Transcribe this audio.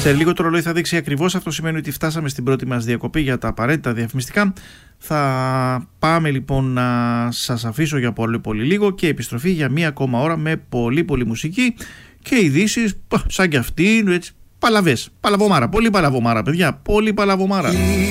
Σε λίγο το ρολόι θα δείξει ακριβώς, αυτό σημαίνει ότι φτάσαμε στην πρώτη μας διακοπή για τα απαραίτητα διαφημιστικά. Θα πάμε λοιπόν να σας αφήσω για πολύ λίγο και επιστροφή για μία ακόμα ώρα με πολύ μουσική και ειδήσεις σαν κι αυτή, έτσι, παλαβές, παλαβομάρα, πολύ παλαβομάρα παιδιά, πολύ παλαβομάρα.